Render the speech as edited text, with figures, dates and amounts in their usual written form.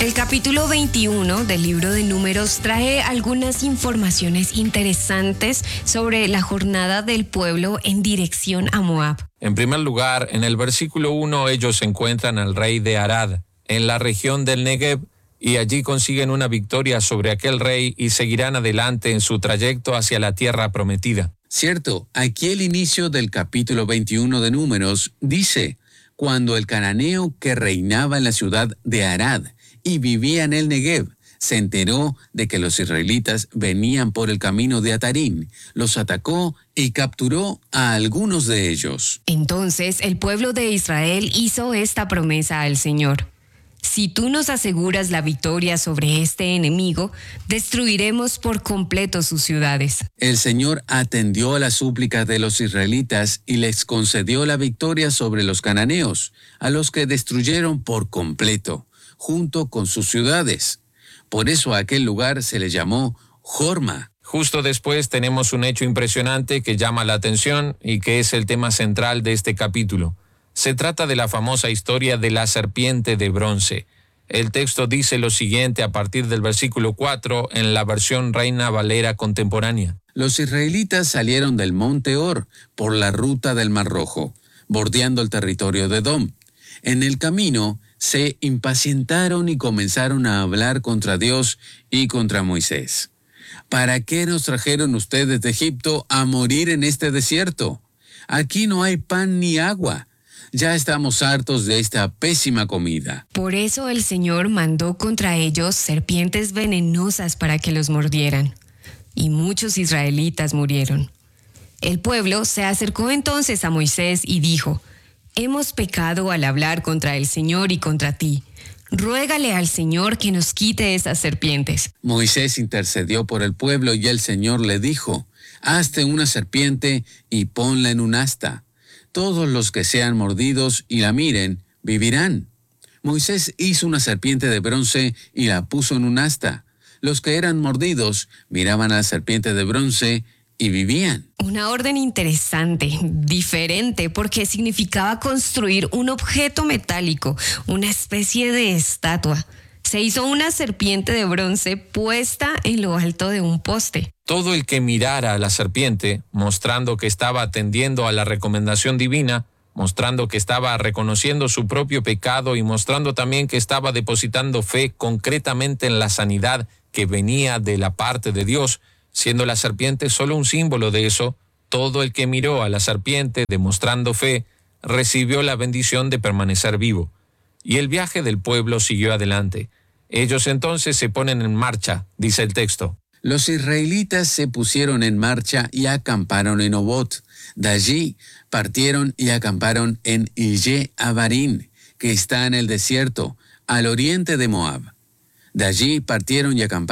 El capítulo 21 del libro de Números trae algunas informaciones interesantes sobre la jornada del pueblo en dirección a Moab. En primer lugar, en el versículo 1 ellos encuentran al rey de Arad, en la región del Negev, y allí consiguen una victoria sobre aquel rey y seguirán adelante en su trayecto hacia la tierra prometida. Cierto, aquí el inicio del capítulo 21 de Números dice: cuando el cananeo que reinaba en la ciudad de Arad y vivía en el Negev se enteró de que los israelitas venían por el camino de Atarín, los atacó y capturó a algunos de ellos. Entonces el pueblo de Israel hizo esta promesa al Señor: si tú nos aseguras la victoria sobre este enemigo, destruiremos por completo sus ciudades. El Señor atendió a las súplicas de los israelitas y les concedió la victoria sobre los cananeos, a los que destruyeron por completo, junto con sus ciudades. Por eso a aquel lugar se le llamó Jorma. Justo después tenemos un hecho impresionante que llama la atención y que es el tema central de este capítulo. Se trata de la famosa historia de la serpiente de bronce. El texto dice lo siguiente a partir del versículo 4 en la versión Reina Valera contemporánea. Los israelitas salieron del monte Or por la ruta del Mar Rojo, bordeando el territorio de Edom. En el camino se impacientaron y comenzaron a hablar contra Dios y contra Moisés. ¿Para qué nos trajeron ustedes de Egipto a morir en este desierto? Aquí no hay pan ni agua. Ya estamos hartos de esta pésima comida. Por eso el Señor mandó contra ellos serpientes venenosas para que los mordieran, y muchos israelitas murieron. El pueblo se acercó entonces a Moisés y dijo: hemos pecado al hablar contra el Señor y contra ti. Ruégale al Señor que nos quite esas serpientes. Moisés intercedió por el pueblo y el Señor le dijo: hazte una serpiente y ponla en un asta. Todos los que sean mordidos y la miren, vivirán. Moisés hizo una serpiente de bronce y la puso en un asta. Los que eran mordidos miraban a la serpiente de bronce y vivían. Una orden interesante, diferente, porque significaba construir un objeto metálico, una especie de estatua. Se hizo una serpiente de bronce puesta en lo alto de un poste. Todo el que mirara a la serpiente, mostrando que estaba atendiendo a la recomendación divina, mostrando que estaba reconociendo su propio pecado y mostrando también que estaba depositando fe concretamente en la sanidad que venía de la parte de Dios, siendo la serpiente solo un símbolo de eso, todo el que miró a la serpiente demostrando fe, recibió la bendición de permanecer vivo. Y el viaje del pueblo siguió adelante. Ellos entonces se ponen en marcha, dice el texto. Los israelitas se pusieron en marcha y acamparon en Obot. De allí partieron y acamparon en Ille Abarim, que está en el desierto, al oriente de Moab. De allí partieron y acamparon